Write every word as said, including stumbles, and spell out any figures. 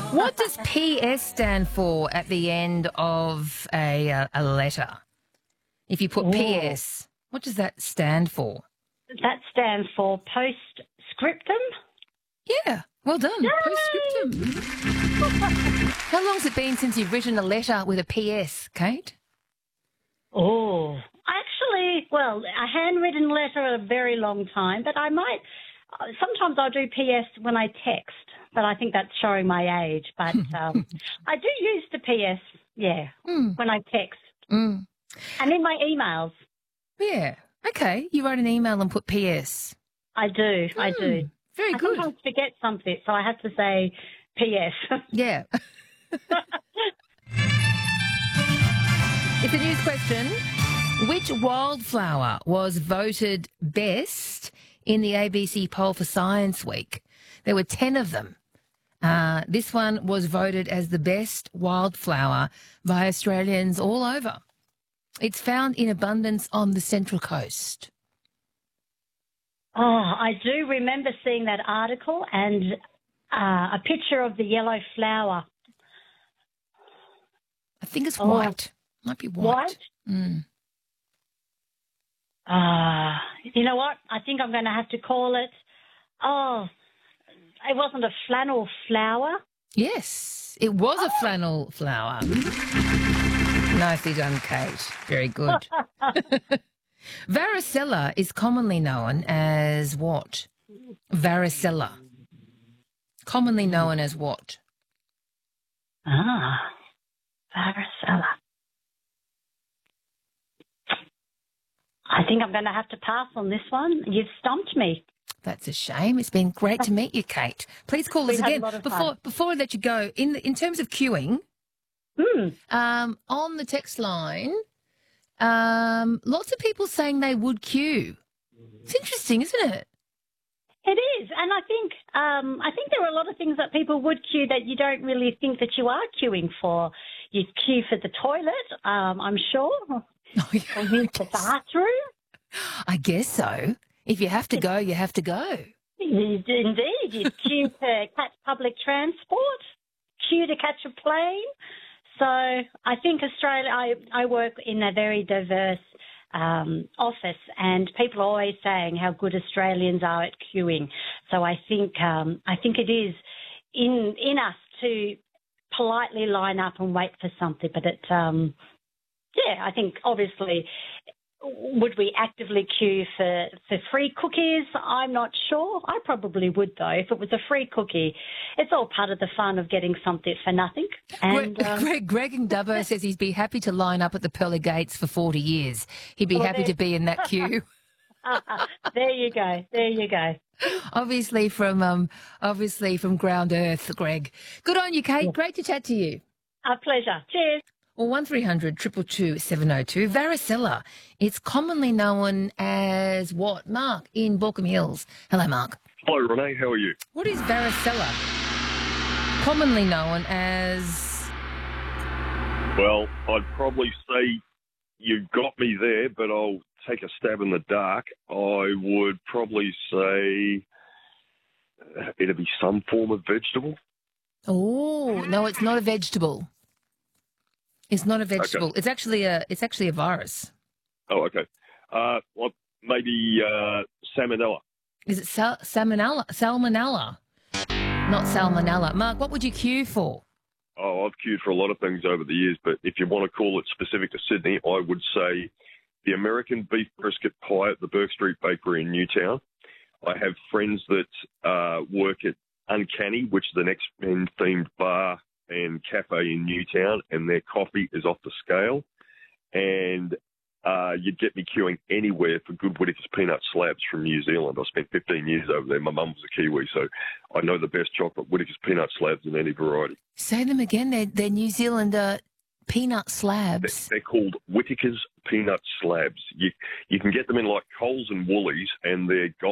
What does P S stand for at the end of a, uh, a letter? If you put P S, what does that stand for? That stands for postscriptum. Yeah, well done. Postscriptum. How long's it been since you've written a letter with a P S, Kate? Oh, actually, well, a handwritten letter a very long time, but I might, uh, sometimes I'll do P S when I text, but I think that's showing my age. But um, I do use the P S, yeah, Mm. when I text. Mm. And in my emails. Yeah. Okay. You wrote an email and put P S. I do, I do. Mm. Very I good. sometimes forget something, so I have to say P S. Yeah. It's a news question. Which wildflower was voted best in the A B C poll for Science Week? There were ten of them. Uh, this one was voted as the best wildflower by Australians all over. It's found in abundance on the Central Coast. Oh, I do remember seeing that article and uh, a picture of the yellow flower. I think it's Oh. white. Might be white. White? Mm. Ah, you know what? I think I'm going to have to call it, oh, it wasn't a flannel flower. Yes, it was a flannel flower. Nicely done, Kate. Very good. Varicella is commonly known as what? Varicella. Commonly known as what? Ah, varicella. I think I'm going to have to pass on this one. You've stumped me. That's a shame. It's been great to meet you, Kate. Please call We us had a again. lot of Before fun. before I let you go, in in terms of queuing, Hmm. um, on the text line, um, lots of people saying they would queue. It's interesting, isn't it? It is, and I think um, I think there are a lot of things that people would queue that you don't really think that you are queuing for. You queue for the toilet, um, I'm sure, Oh, or use the bathroom. I guess so. If you have to go, you have to go. Indeed, you queue to catch public transport, queue to catch a plane. So I think Australia. I I work in a very diverse um, office, and people are always saying how good Australians are at queuing. So I think um, I think it is in in us to politely line up and wait for something. But it, um, yeah, I think obviously, would we actively queue for for free cookies? I'm not sure. I probably would though. If it was a free cookie, it's all part of the fun of getting something for nothing. And Greg, um, Greg, Greg in Dubbo says he'd be happy to line up at the pearly gates for forty years. He'd be Well, happy there- to be in that queue. there you go. There you go. obviously from um, obviously from ground earth, Greg. Good on you, Kate. Great to chat to you. A pleasure. Cheers. Well, one three hundred two two two seven oh two. Varicella. It's commonly known as what? Mark in Balcombe Hills. Hello, Mark. Hello, Renee. How are you? What is varicella? Commonly known as. Well, I'd probably say you've got me there, but I'll take a stab in the dark. I would probably say uh, it'd be some form of vegetable. Oh no, it's not a vegetable. It's not a vegetable. It's actually a. It's actually a virus. Oh, okay. Uh, well, maybe uh, salmonella. Is it sal- salmonella? Salmonella, not salmonella. Mark, what would you queue for? Oh, I've queued for a lot of things over the years, but if you want to call it specific to Sydney, I would say the American beef brisket pie at the Burke Street Bakery in Newtown. I have friends that uh, work at Uncanny, which is an X-Men themed bar and cafe in Newtown, and their coffee is off the scale. And uh, you'd get me queuing anywhere for good Whittaker's peanut slabs from New Zealand. I spent fifteen years over there. My mum was a Kiwi, so I know the best chocolate Whittaker's peanut slabs in any variety. Say them again. They're, they're New Zealand uh, peanut They're, slabs. they're called Whittaker's peanut slabs. You you can get them in like Coles and Woolies, and they're